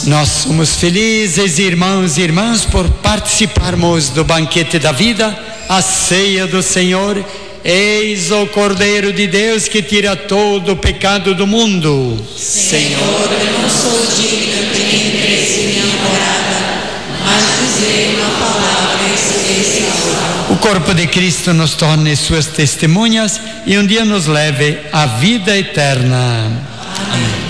Nós somos felizes, irmãos e irmãs, por participarmos do banquete da vida, a ceia do Senhor. Eis o Cordeiro de Deus que tira todo o pecado do mundo. Senhor, eu não sou digno que entres em minha morada, mas dizei uma palavra e serei salvo. O corpo de Cristo nos torne suas testemunhas e um dia nos leve à vida eterna. Amém.